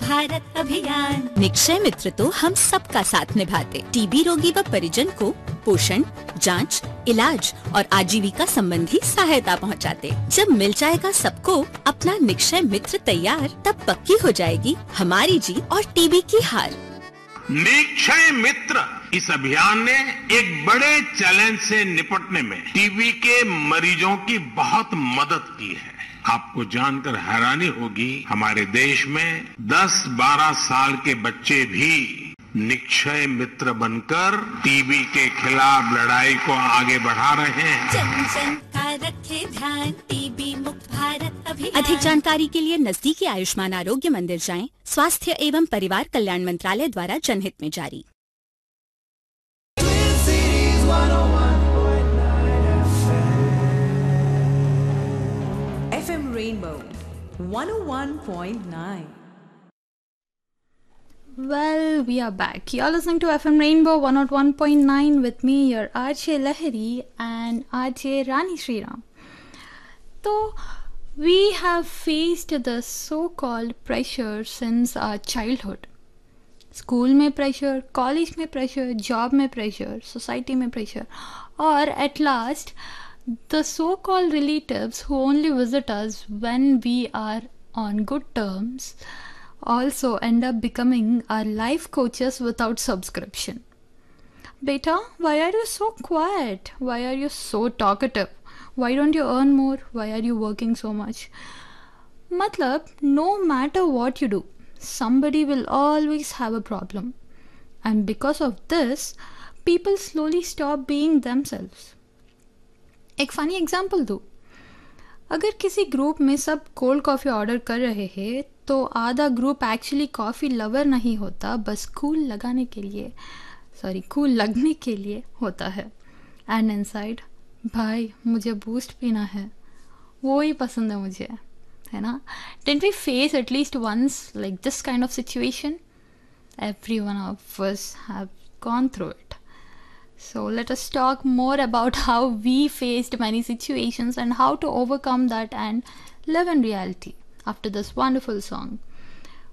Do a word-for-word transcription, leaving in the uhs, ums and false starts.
भारत अभियान। निक्षय मित्र तो हम सबका साथ निभाते, टीबी रोगी व परिजन को पोषण, जांच, इलाज और आजीविका संबंधी सहायता पहुंचाते। जब मिल जाएगा सबको अपना निक्षय मित्र तैयार, तब पक्की हो जाएगी हमारी जीत और टीबी की हार। निक्षय मित्र इस अभियान ने एक बड़े चैलेंज से निपटने में टीबी के मरीजों की बहुत मदद की है। आपको जानकर हैरानी होगी, हमारे देश में दस बारह साल के बच्चे भी निक्षय मित्र बनकर टीबी के खिलाफ लड़ाई को आगे बढ़ा रहे हैं। जन जन का रखे ध्यान, टीबी मुक्त भारत अभियान। अधिक जानकारी के लिए नजदीकी आयुष्मान आरोग्य मंदिर जाएं। स्वास्थ्य एवं परिवार कल्याण मंत्रालय द्वारा जनहित में जारी। F M Rainbow one oh one point nine. Well, we are back. You're listening to F M Rainbow one oh one point nine with me, your R J Lahiri and R J Rani Sriram. So, we have faced the so-called pressure since our childhood. School में pressure, college में pressure, job में pressure, society में pressure, और at last, the so-called relatives who only visit us when we are on good terms also end up becoming our life coaches without subscription. Beta, why are you so quiet? Why are you so talkative? Why don't you earn more? Why are you working so much? Matlab, no matter what you do, somebody will always have a problem. And because of this, people slowly stop being themselves. एक funny example दूँ, अगर किसी group में सब cold coffee order कर रहे हैं तो आधा ग्रुप एक्चुअली कॉफ़ी लवर नहीं होता, बस कूल लगाने के लिए सॉरी कूल लगने के लिए होता है। एंड इनसाइड, भाई मुझे बूस्ट पीना है, वो ही पसंद है मुझे, है ना। Didn't we face at least once like this kind of situation? Every one of us have gone through it. So let us talk more about how we faced many situations and how to overcome that and live in reality after this wonderful song.